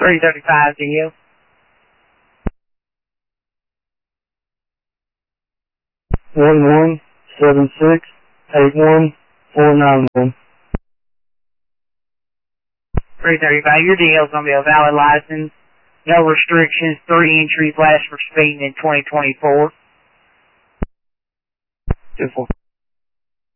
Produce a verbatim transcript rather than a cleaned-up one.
three thirty-five to you. One one seven six eight one four nine one. three thirty-five, your deal is going to be a valid license. No restrictions, three entries last for speeding in twenty twenty-four. Two four.